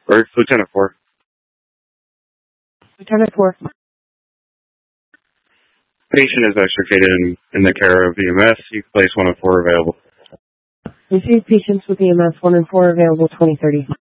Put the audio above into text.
Or Lieutenant 4. Lieutenant 4. Patient is extricated in the care of EMS. You can place 1 of 4 available. Receive patients with EMS 1 and 4 available 2030.